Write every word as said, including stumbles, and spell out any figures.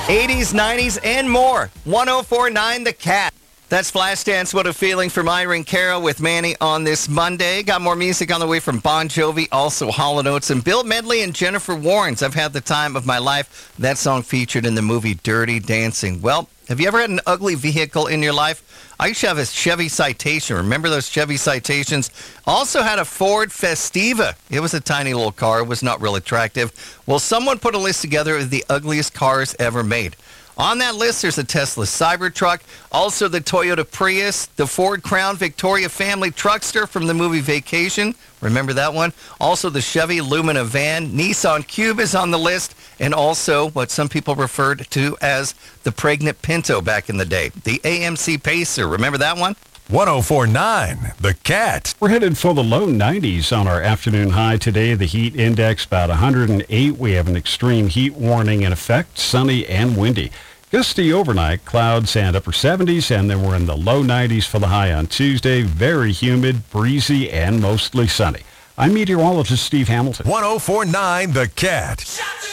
eighties, nineties, and more. one oh four point nine The Cat. That's Flashdance, What a Feeling from Irene Cara with Manny on this Monday. Got more music on the way from Bon Jovi, also Hall and Oates, and Bill Medley and Jennifer Warnes. I've had the time of my life. That song featured in the movie Dirty Dancing. Well, have you ever had an ugly vehicle in your life? I used to have a Chevy Citation. Remember those Chevy Citations? Also had a Ford Festiva. It was a tiny little car. It was not real attractive. Well, someone put a list together of the ugliest cars ever made. On that list, there's a Tesla Cybertruck, also the Toyota Prius, the Ford Crown Victoria family truckster from the movie Vacation. Remember that one? Also the Chevy Lumina van, Nissan Cube is on the list, and also what some people referred to as the pregnant Pinto back in the day, the A M C Pacer. Remember that one? one oh four point nine The Cat. We're headed for the low nineties on our afternoon high today. The heat index about one hundred eight. We have an extreme heat warning in effect, sunny and windy. Gusty overnight, clouds and upper seventies, and then we're in the low nineties for the high on Tuesday. Very humid, breezy, and mostly sunny. I'm meteorologist Steve Hamilton. one oh four point nine The Cat.